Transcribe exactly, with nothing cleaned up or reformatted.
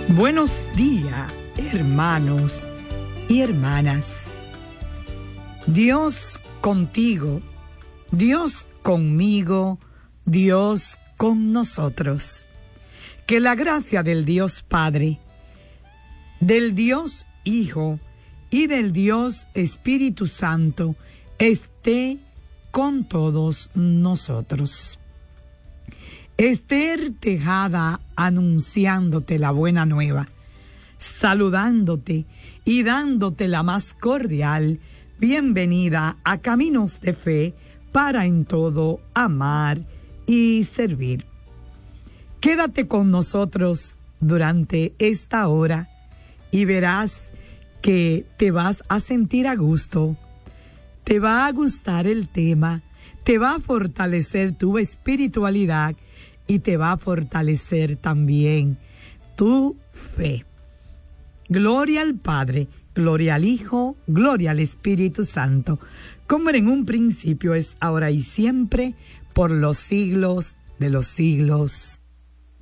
Buenos días, hermanos y hermanas. Dios contigo, Dios conmigo, Dios con nosotros. Que la gracia del Dios Padre, del Dios Hijo y del Dios Espíritu Santo esté con todos nosotros. Esther Tejada anunciándote la buena nueva, saludándote y dándote la más cordial bienvenida a Caminos de Fe para en todo amar y servir. Quédate con nosotros durante esta hora y verás que te vas a sentir a gusto, te va a gustar el tema, te va a fortalecer tu espiritualidad y te va a fortalecer también tu fe. Gloria al Padre, gloria al Hijo, gloria al Espíritu Santo, como era en un principio, es ahora y siempre, por los siglos de los siglos.